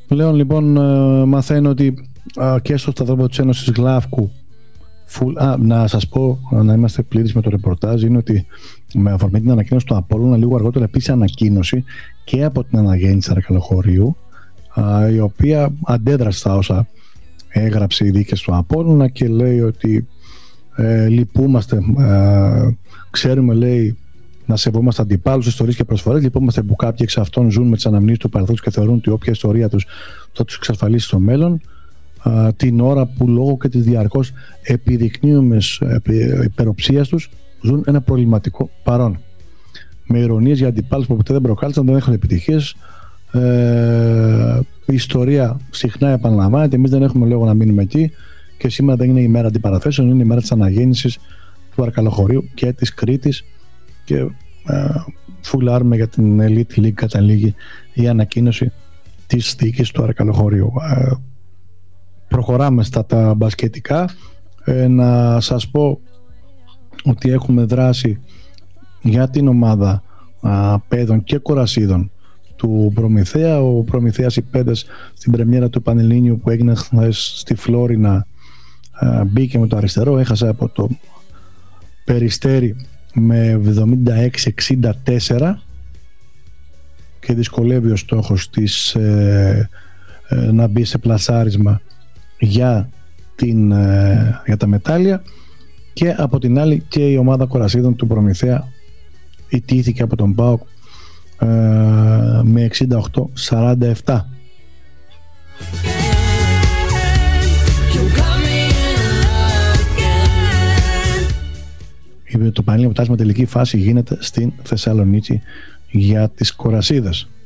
Πλέον λοιπόν μαθαίνω ότι και στο σταθμό της Ένωσης Γλαύκου, να σας πω, να είμαστε πλήρεις με το ρεπορτάζ, είναι ότι με αφορμή την ανακοίνωση του Απόλλωνα, λίγο αργότερα επίσης ανακοίνωση και από την αναγέννηση Αρακαλοχωρίου, η οποία αντέδρασε στα όσα έγραψε η δίκαιη του Απόλλωνα και λέει ότι λυπούμαστε, ξέρουμε, λέει, να σεβόμαστε αντιπάλους, ιστορίες και προσφορές. Λυπούμαστε που κάποιοι εξ αυτών ζουν με τις αναμνήσεις του παρελθόντος και θεωρούν ότι όποια ιστορία τους θα τους εξασφαλίσει στο μέλλον, την ώρα που λόγω και της διαρκώς επιδεικνύομες υπεροψίας τους ζουν ένα προβληματικό παρόν. Με ηρωνίες για αντιπάλους που ποτέ δεν προκάλεσαν, δεν έχουν επιτυχίες. Η ιστορία συχνά επαναλαμβάνεται. Εμείς δεν έχουμε λόγο να μείνουμε εκεί. Και σήμερα δεν είναι η μέρα αντιπαραθέσεων, είναι η μέρα της αναγέννησης του Αρακαλοχωρίου και της Κρήτης. Και φουλάρουμε για την Elite League, καταλήγει η ανακοίνωση της δίκης του Αρακαλοχωρίου. Προχωράμε στα τα μπασκετικά. Να σας πω ότι έχουμε δράσει για την ομάδα παιδών και κορασίδων του Προμηθέα. Ο Προμηθέας οι παιδες στην πρεμιέρα του Πανελλήνιου που έγινε χθες στη Φλόρινα μπήκε με το αριστερό, έχασε από το Περιστέρι με 76-64 και δυσκολεύει ο στόχος της να μπει σε πλασάρισμα για τα μετάλλια. Και από την άλλη και η ομάδα κορασίδων του Προμηθέα ιτήθηκε από τον ΠΑΟΚ με 68-47. Το πανελλήνιο αποτέλεσμα τελική φάση γίνεται στην Θεσσαλονίκη για τις κορασίδες.